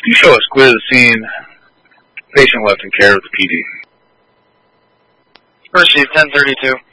You show us clear the scene. Patient left in care of the PD. First Chief, 1032.